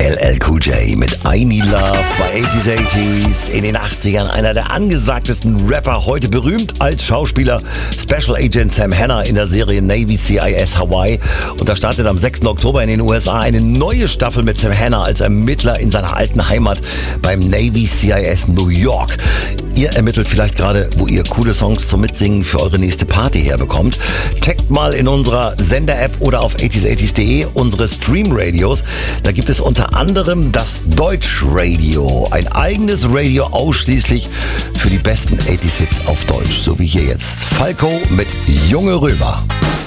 LL Cool J mit I Need Love bei 80s. In den 80ern einer der angesagtesten Rapper, heute berühmt als Schauspieler, Special Agent Sam Hanna in der Serie Navy CIS Hawaii. Und da startet am 6. Oktober in den USA eine neue Staffel mit Sam Hanna als Ermittler in seiner alten Heimat beim Navy CIS New York. Ihr ermittelt vielleicht gerade, wo ihr coole Songs zum Mitsingen für eure nächste Party herbekommt. Checkt mal in unserer Sender-App oder auf 80s80s.de unsere Stream-Radios. Da gibt es unter anderem das Deutsch-Radio. Ein eigenes Radio ausschließlich für die besten 80s-Hits auf Deutsch. So wie hier jetzt. Falco mit Junge Römer.